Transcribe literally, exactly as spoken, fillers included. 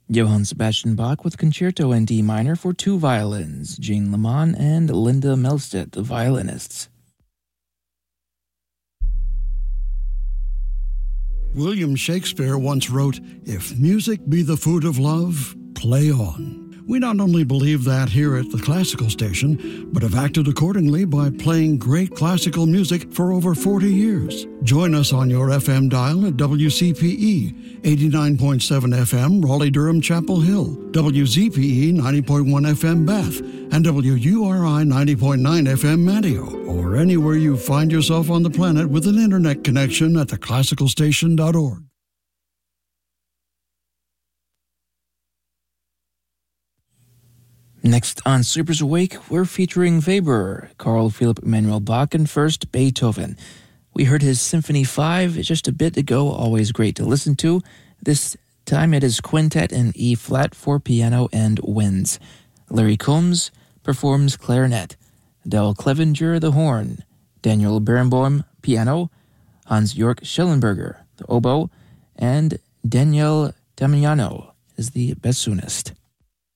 Johann Sebastian Bach with Concerto in D minor for two violins, Jean Lemon and Linda Melstedt, the violinists. William Shakespeare once wrote, "If music be the food of love, play on." We not only believe that here at the Classical Station, but have acted accordingly by playing great classical music for over forty years. Join us on your F M dial at W C P E, eighty-nine point seven F M, Raleigh-Durham Chapel Hill, W Z P E, ninety point one F M, Bath, and W U R I, ninety point nine F M, Manteo, or anywhere you find yourself on the planet with an internet connection at the classical station dot org. Next on Sleepers Awake, we're featuring Weber, Carl Philipp Emanuel Bach, and first Beethoven. We heard his Symphony five just a bit ago, always great to listen to. This time it is Quintet in E-flat for piano and winds. Larry Combs performs clarinet, Del Clevenger the horn, Daniel Barenboim piano, Hans-Jörg Schellenberger the oboe, and Daniel Damiano is the bassoonist.